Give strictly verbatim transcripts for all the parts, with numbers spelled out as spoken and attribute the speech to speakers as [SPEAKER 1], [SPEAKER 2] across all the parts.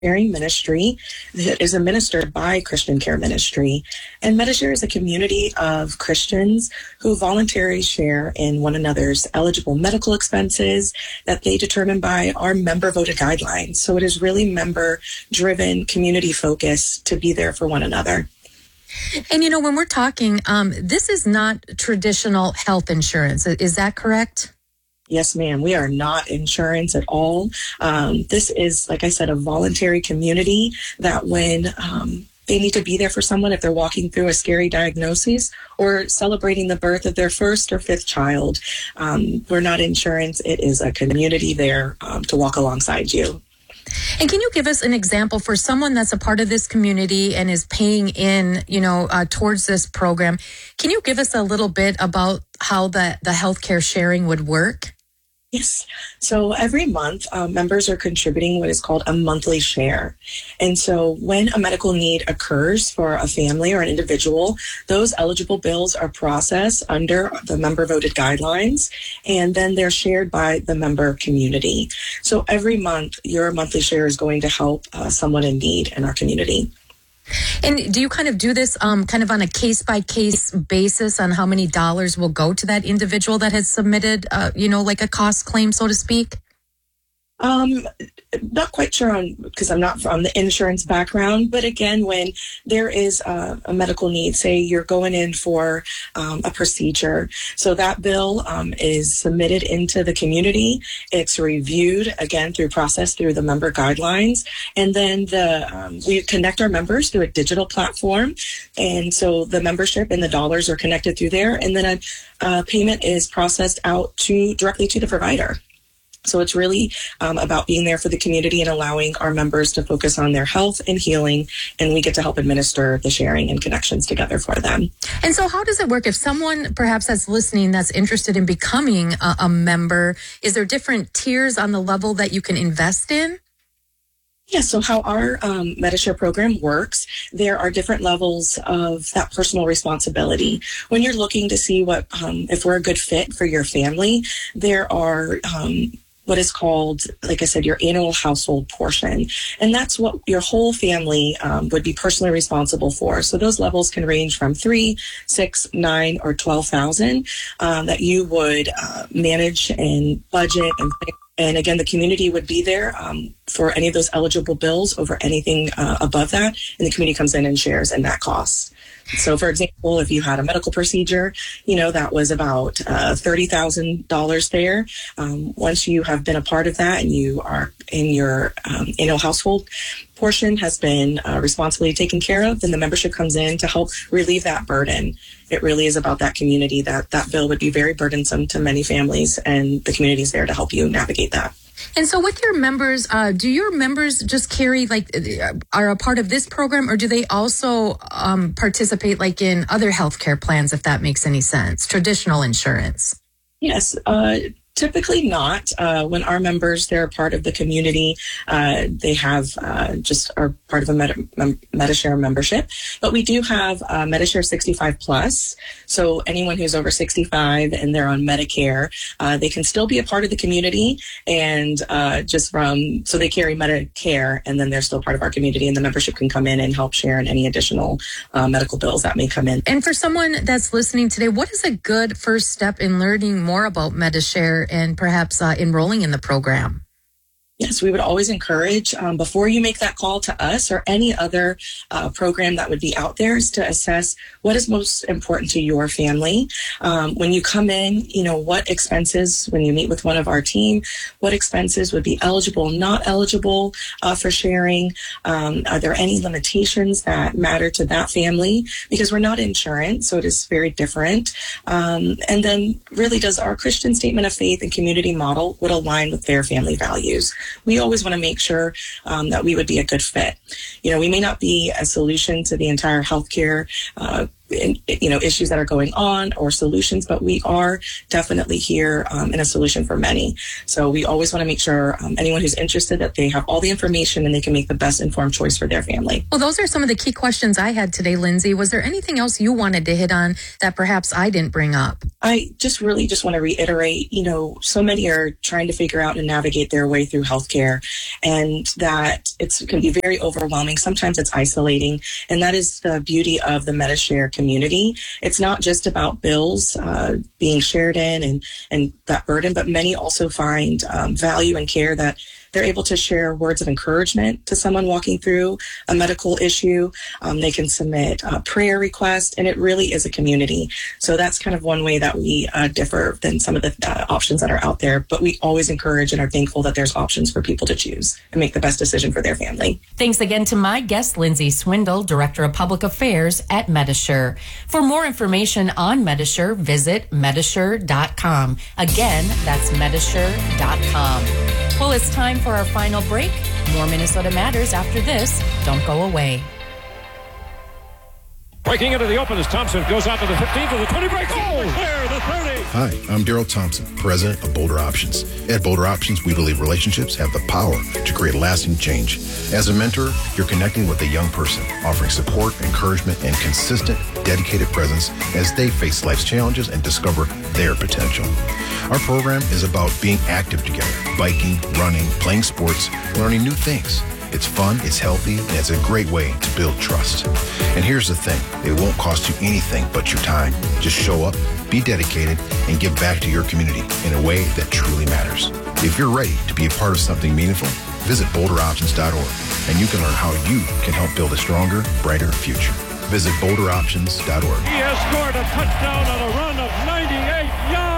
[SPEAKER 1] Sharing Ministry that is administered by Christian Care Ministry. And MediShare is a community of Christians who voluntarily share in one another's eligible medical expenses that they determine by our member-voted guidelines. So it is really member-driven, community-focused to be there for one another.
[SPEAKER 2] And, you know, when we're talking, um, this is not traditional health insurance. Is that correct?
[SPEAKER 1] Yes, ma'am. We are not insurance at all. Um, this is, like I said, a voluntary community that when um, they need to be there for someone, if they're walking through a scary diagnosis or celebrating the birth of their first or fifth child, um, we're not insurance. It is a community there um, to walk alongside you.
[SPEAKER 2] And can you give us an example for someone that's a part of this community and is paying in, you know, uh, towards this program? Can you give us a little bit about how the, the healthcare sharing would work?
[SPEAKER 1] Yes. So every month, uh, members are contributing what is called a monthly share. And so when a medical need occurs for a family or an individual, those eligible bills are processed under the member voted guidelines, and then they're shared by the member community. So every month, your monthly share is going to help uh, someone in need in our community.
[SPEAKER 2] And do you kind of do this um, kind of on a case-by-case basis on how many dollars will go to that individual that has submitted, uh, you know, like a cost claim, so to speak?
[SPEAKER 1] Um, not quite sure on, because I'm not from the insurance background, but again, when there is a, a medical need, say you're going in for um, a procedure, so that bill um, is submitted into the community. It's reviewed again through process through the member guidelines, and then the um, we connect our members through a digital platform, and so the membership and the dollars are connected through there, and then a, a payment is processed out to directly to the provider. So it's really um, about being there for the community and allowing our members to focus on their health and healing, and we get to help administer the sharing and connections together for them.
[SPEAKER 2] And so how does it work if someone perhaps that's listening that's interested in becoming a, a member? Is there different tiers on the level that you can invest in?
[SPEAKER 1] Yeah, so how our um, MediShare program works, there are different levels of that personal responsibility. When you're looking to see what um, if we're a good fit for your family, there are um, what is called, like I said, your annual household portion. And that's what your whole family um, would be personally responsible for. So those levels can range from three, six, nine, or twelve thousand um, that you would uh, manage and budget and think. And again, the community would be there um, for any of those eligible bills over anything uh, above that. And the community comes in and shares in that cost. So, for example, if you had a medical procedure, you know, that was about uh, thirty thousand dollars there. Um, once you have been a part of that and you are in your um, annual household portion has been uh, responsibly taken care of, then the membership comes in to help relieve that burden. It really is about that community. That that bill would be very burdensome to many families, and the community is there to help you navigate that.
[SPEAKER 2] And so with your members, uh, do your members just carry, like, are a part of this program, or do they also um, participate, like, in other healthcare plans, if that makes any sense, traditional insurance?
[SPEAKER 1] Yes, uh, typically not. Uh, when our members, they're a part of the community, uh, they have uh, just are part of a Medi- Mem- MediShare membership. But we do have uh, MediShare sixty-five plus. So anyone who's over sixty-five and they're on Medicare, uh, they can still be a part of the community, and uh, just from, so they carry Medicare, and then they're still part of our community, and the membership can come in and help share in any additional uh, medical bills that may come in.
[SPEAKER 2] And for someone that's listening today, what is a good first step in learning more about MediShare and perhaps uh, enrolling in the program?
[SPEAKER 1] Yes, we would always encourage, um, before you make that call to us or any other uh, program that would be out there, is to assess what is most important to your family. Um, when you come in, you know, what expenses, when you meet with one of our team, what expenses would be eligible, not eligible uh, for sharing? Um, are there any limitations that matter to that family? Because we're not insurance, so it is very different. Um, and then really, does our Christian statement of faith and community model would align with their family values? We always want to make sure um, that we would be a good fit. You know, we may not be a solution to the entire healthcare uh, in, you know, issues that are going on or solutions, but we are definitely here um, in a solution for many. So we always want to make sure um, anyone who's interested that they have all the information and they can make the best informed choice for their family.
[SPEAKER 2] Well, those are some of the key questions I had today, Lindsay. Was there anything else you wanted to hit on that perhaps I didn't bring up?
[SPEAKER 1] I just really just want to reiterate, you know, so many are trying to figure out and navigate their way through healthcare, and that it's, it can be very overwhelming. Sometimes it's isolating, and that is the beauty of the Medi-Share community. It's not just about bills uh, being shared in and, and that burden, but many also find um, value and care that they're able to share words of encouragement to someone walking through a medical issue. Um, they can submit a prayer requests, and it really is a community. So that's kind of one way that we uh, differ than some of the uh, options that are out there. But we always encourage and are thankful that there's options for people to choose and make the best decision for their family.
[SPEAKER 3] Thanks again to my guest, Lindsay Swindle, Director of Public Affairs at Medi-Share. For more information on Medi-Share, visit Medi-Share dot com. Again, that's Medi-Share dot com. Well, it's time for our final break. More Minnesota Matters after this. Don't go away.
[SPEAKER 4] Breaking into the open as Thompson goes out to the fifteen to the twenty, breaks. Oh, clear the thirty.
[SPEAKER 5] Hi, I'm Daryl Thompson, president of Boulder Options. At Boulder Options, we believe relationships have the power to create lasting change. As a mentor, you're connecting with a young person, offering support, encouragement, and consistent, dedicated presence as they face life's challenges and discover their potential. Our program is about being active together, biking, running, playing sports, learning new things. It's fun, it's healthy, and it's a great way to build trust. And here's the thing, it won't cost you anything but your time. Just show up, be dedicated, and give back to your community in a way that truly matters. If you're ready to be a part of something meaningful, visit Boulder Options dot org, and you can learn how you can help build a stronger, brighter future. Visit Boulder Options dot org.
[SPEAKER 4] He has scored a touchdown on a run of ninety-eight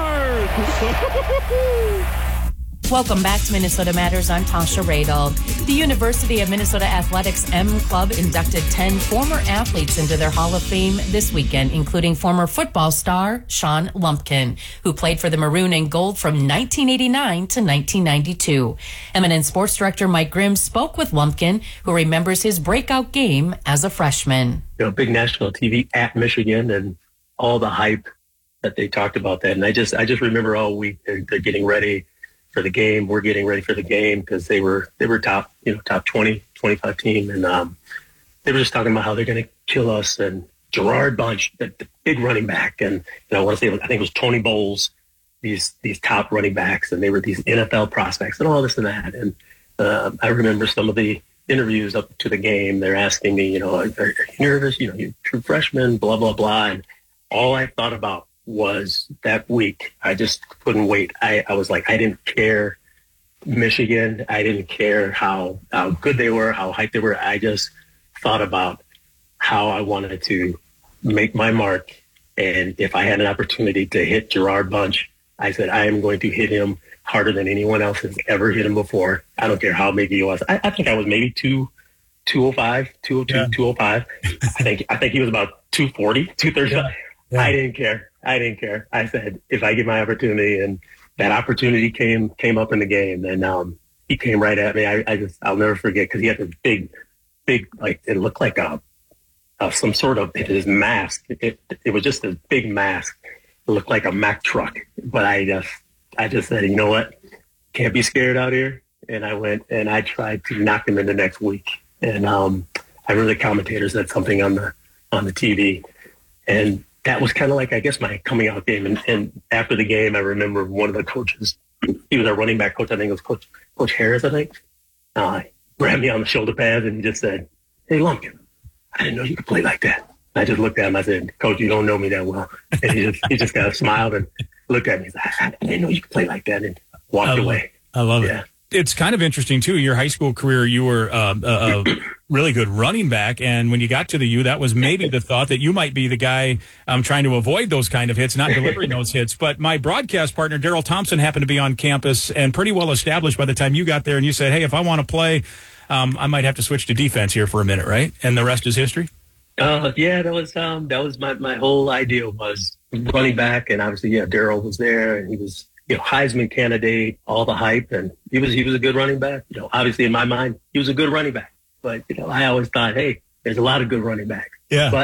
[SPEAKER 4] yards.
[SPEAKER 3] Welcome back to Minnesota Matters. I'm Tasha Radel. The University of Minnesota Athletics M Club inducted ten former athletes into their Hall of Fame this weekend, including former football star Sean Lumpkin, who played for the Maroon and Gold from nineteen eighty-nine to nineteen ninety-two. Eminent sports director Mike Grimm spoke with Lumpkin, who remembers his breakout game as a freshman.
[SPEAKER 6] You know, big national T V at Michigan and all the hype that they talked about that. And I just, I just remember all week they're, they're getting ready for the game. We're getting ready for the game because they were they were top, you know, top twenty, twenty-five team. And um, they were just talking about how they're going to kill us. And Gerard Bunch, the, the big running back. And you know, I want to say, I think it was Tony Bowles, these these top running backs. And they were these N F L prospects and all this and that. And uh, I remember some of the interviews up to the game. They're asking me, you know, are, are you nervous? You know, you're a true freshman, blah, blah, blah. And all I thought about was that week. I just couldn't wait. I, I was like, I didn't care Michigan. I didn't care how, how good they were, how hyped they were. I just thought about how I wanted to make my mark. And if I had an opportunity to hit Gerard Bunch, I said, I am going to hit him harder than anyone else has ever hit him before. I don't care how big he was. I, I think I was maybe two, two oh five, two oh two, yeah. two oh five. I think, I think he was about two forty, two thirty. Yeah. Yeah. I didn't care. I didn't care. I said, if I get my opportunity, and that opportunity came came up in the game, and um, he came right at me. I, I just, I'll never forget, because he had this big, big, like, it looked like a, a some sort of, his mask. It, it was just a big mask. It looked like a Mack truck. But I just, I just said, you know what? Can't be scared out here. And I went and I tried to knock him in the next week. And um, I remember the commentator said something on the on the T V, and that was kind of like, I guess, my coming out game. And, and after the game, I remember one of the coaches, he was our running back coach. I think it was Coach Coach Harris, I think. Uh, grabbed me on the shoulder pads and he just said, "Hey, Lumpkin, I didn't know you could play like that." And I just looked at him. I said, "Coach, you don't know me that well." And he just he just kind of smiled and looked at me. He's like, "I didn't know you could play like that," and walked
[SPEAKER 7] I
[SPEAKER 6] away.
[SPEAKER 7] I love
[SPEAKER 6] yeah.
[SPEAKER 7] it. It's kind of interesting, too. Your high school career, you were uh, a, a really good running back. And when you got to the U, that was maybe the thought that you might be the guy um, trying to avoid those kind of hits, not delivering those hits. But my broadcast partner, Daryl Thompson, happened to be on campus and pretty well established by the time you got there. And you said, "Hey, if I want to play, um, I might have to switch to defense here for a minute," right? And the rest is history?
[SPEAKER 6] Uh, yeah, that was um, that was my, my whole idea was running back. And obviously, yeah, Daryl was there, and he was, you know, Heisman candidate, all the hype, and he was he was a good running back. You know, obviously in my mind, he was a good running back. But you know, I always thought, hey, there's a lot of good running backs.
[SPEAKER 7] Yeah.
[SPEAKER 6] But
[SPEAKER 7] yeah.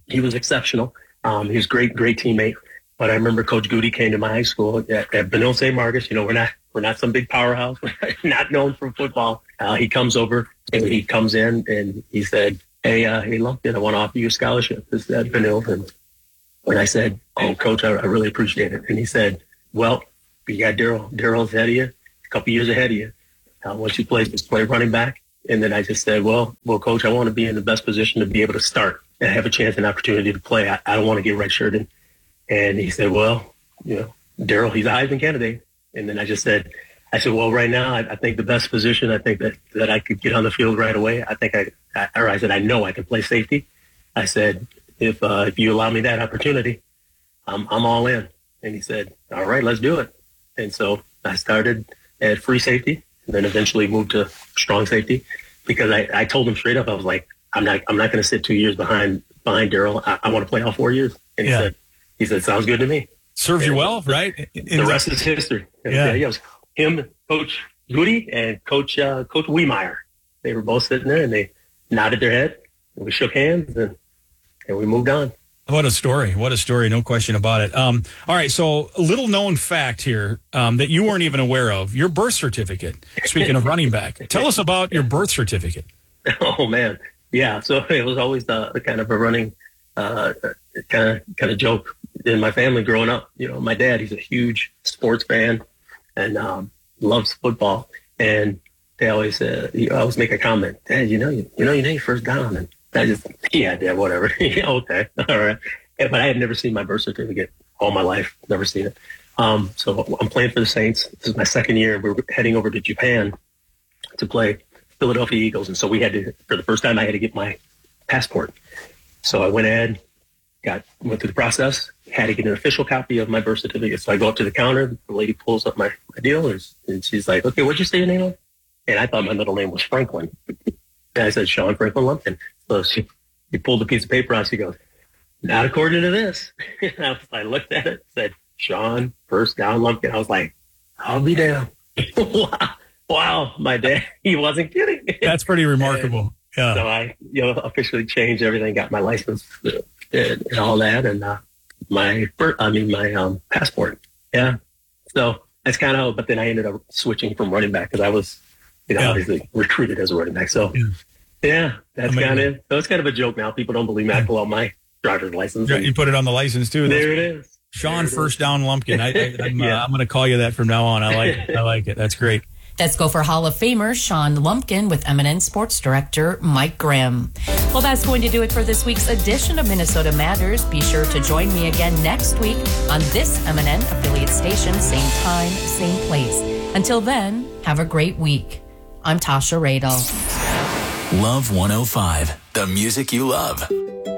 [SPEAKER 6] he was exceptional. Um, he was a great, great teammate. But I remember Coach Goody came to my high school at, at Benilde Saint Marcus. You know, we're not we're not some big powerhouse. We're not known for football. Uh, he comes over and he comes in and he said, "Hey, uh, hey, Lumpkin, I want to offer you a scholarship. This is at Benilde." And when I said, "Oh, Coach, I, I really appreciate it," and he said, "Well, you got Daryl. Daryl's ahead of you, a couple years ahead of you. Uh, once you play, just play running back." And then I just said, "Well, well, Coach, I want to be in the best position to be able to start and have a chance and opportunity to play. I, I don't want to get redshirted." And he said, "Well, you know, Daryl, he's a Heisman candidate." And then I just said, I said, "Well, right now, I, I think the best position, I think that, that I could get on the field right away. I think I, I, or I said, I know I can play safety." I said, if uh, if you allow me that opportunity, I'm, I'm all in." And he said, "All right, let's do it." And so I started at free safety and then eventually moved to strong safety because I, I told him straight up, I was like, I'm not, I'm not going to sit two years behind, behind Daryl. I, I want to play all four years. And he yeah. said, He said, "Sounds good to me."
[SPEAKER 7] Serves you well, right?
[SPEAKER 6] In the rest is history.
[SPEAKER 7] Yeah.
[SPEAKER 6] yeah, yeah. It was him, Coach Goody, and Coach uh, Coach Wiemeyer. They were both sitting there, and they nodded their head, and we shook hands, and, and we moved on.
[SPEAKER 7] What a story. What a story. No question about it. Um, all right, so a little known fact here um, that you weren't even aware of, your birth certificate. Speaking of running back, tell us about your birth certificate.
[SPEAKER 6] Oh, man. Yeah, so it was always the, the kind of a running uh, kind of kind of joke in my family growing up. You know, my dad, he's a huge sports fan and um, loves football. And they always, uh, he always make a comment, "Dad, you know, you, you know, you know your first down." And I just, yeah, Dad, whatever. Yeah, okay, all right. But I had never seen my birth certificate all my life. Never seen it. Um, so I'm playing for the Saints. This is my second year. We're heading over to Japan to play Philadelphia Eagles. And so we had to, for the first time, I had to get my passport. So I went ahead, got went through the process, had to get an official copy of my birth certificate. So I go up to the counter. The lady pulls up my, my deal, and she's like, "Okay, what'd you say your name was?" And I thought my middle name was Franklin. And I said, "Sean Franklin Lumpkin." So she, she pulled a piece of paper out. She goes, "Not according to this." And I, was, I looked at it, said, "Sean, first down Lumpkin." I was like, "I'll be damned." Wow. Wow. My dad, he wasn't kidding.
[SPEAKER 7] That's pretty remarkable.
[SPEAKER 6] And
[SPEAKER 7] yeah.
[SPEAKER 6] So I, you know, officially changed everything, got my license and, and all that, and uh, my, I mean, my um, passport. Yeah. So that's kind of, but then I ended up switching from running back because I was, you know, yeah. obviously recruited as a running back. So yeah, yeah that's kind of, so it's kind of a joke now. People don't believe me. I pull out my driver's license.
[SPEAKER 7] You put it on the license too.
[SPEAKER 6] That's there it is.
[SPEAKER 7] Sean
[SPEAKER 6] it
[SPEAKER 7] First
[SPEAKER 6] is.
[SPEAKER 7] Down Lumpkin. I, I, I'm,
[SPEAKER 6] yeah.
[SPEAKER 7] uh, I'm going to call you that from now on. I like it. I like it. That's great.
[SPEAKER 3] Let's go for Hall of Famer Sean Lumpkin with M and N Sports Director Mike Grimm. Well, that's going to do it for this week's edition of Minnesota Matters. Be sure to join me again next week on this M and N affiliate station, same time, same place. Until then, have a great week. I'm Tasha Radel.
[SPEAKER 8] Love one oh five, the music you love.